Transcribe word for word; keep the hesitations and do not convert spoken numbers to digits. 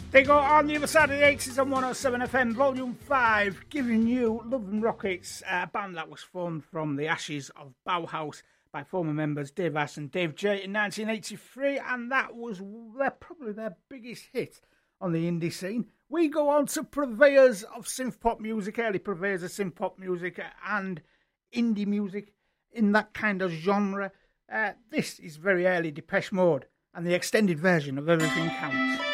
They go on the other side of the eighties on one oh seven F M, Volume five, giving you Love and Rockets, a band that was formed from the ashes of Bauhaus by former members Dave Ash and Dave J in nineteen eighty-three, and that was their, probably their biggest hit on the indie scene. We go on to purveyors of synth-pop music, early purveyors of synth-pop music and indie music in that kind of genre. Uh, this is very early Depeche Mode and the extended version of Everything Counts.